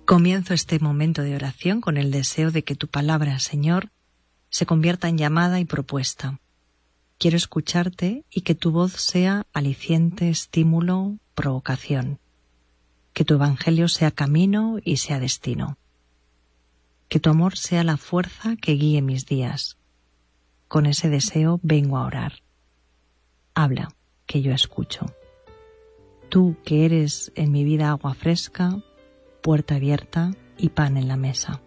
Comienzo este momento de oración con el deseo de que tu palabra, Señor, se convierta en llamada y propuesta. Quiero escucharte y que tu voz sea aliciente, estímulo, provocación. Que tu evangelio sea camino y sea destino. Que tu amor sea la fuerza que guíe mis días. Con ese deseo vengo a orar. Habla, que yo escucho. Tú que eres en mi vida agua fresca, puerta abierta y pan en la mesa.